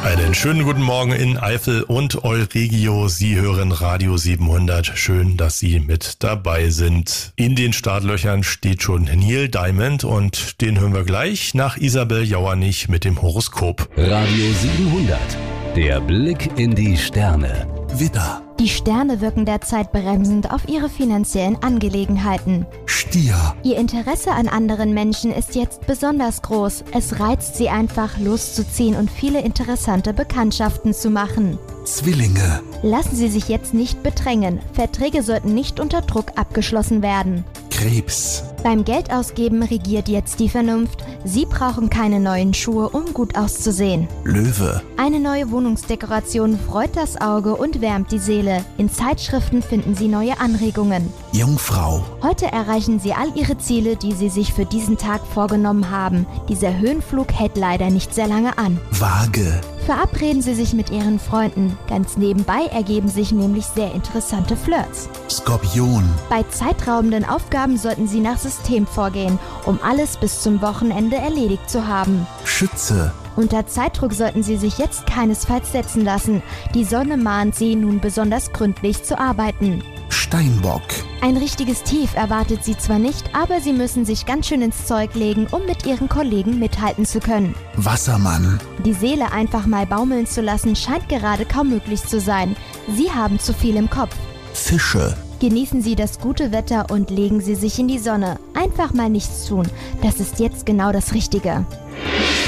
Einen schönen guten Morgen in Eifel und Euregio. Sie hören Radio 700. Schön, dass Sie mit dabei sind. In den Startlöchern steht schon Neil Diamond und den hören wir gleich nach Isabel Jauernich mit dem Horoskop. Radio 700. Der Blick in die Sterne. Widder. Die Sterne wirken derzeit bremsend auf ihre finanziellen Angelegenheiten. Stier. Ihr Interesse an anderen Menschen ist jetzt besonders groß. Es reizt sie einfach, loszuziehen und viele interessante Bekanntschaften zu machen. Zwillinge. Lassen Sie sich jetzt nicht bedrängen. Verträge sollten nicht unter Druck abgeschlossen werden. Krebs. Beim Geldausgeben regiert jetzt die Vernunft. Sie brauchen keine neuen Schuhe, um gut auszusehen. Löwe. Eine neue Wohnungsdekoration freut das Auge und wärmt die Seele. In Zeitschriften finden Sie neue Anregungen. Jungfrau. Heute erreichen Sie all Ihre Ziele, die Sie sich für diesen Tag vorgenommen haben. Dieser Höhenflug hält leider nicht sehr lange an. Waage. Verabreden Sie sich mit Ihren Freunden. Ganz nebenbei ergeben sich nämlich sehr interessante Flirts. Skorpion. Bei zeitraubenden Aufgaben sollten Sie nach System vorgehen, um alles bis zum Wochenende erledigt zu haben. Schütze. Unter Zeitdruck sollten Sie sich jetzt keinesfalls setzen lassen. Die Sonne mahnt Sie nun besonders gründlich zu arbeiten. Steinbock. Ein richtiges Tief erwartet Sie zwar nicht, aber Sie müssen sich ganz schön ins Zeug legen, um mit Ihren Kollegen mithalten zu können. Wassermann. Die Seele einfach mal baumeln zu lassen, scheint gerade kaum möglich zu sein. Sie haben zu viel im Kopf. Fische. Genießen Sie das gute Wetter und legen Sie sich in die Sonne. Einfach mal nichts tun. Das ist jetzt genau das Richtige.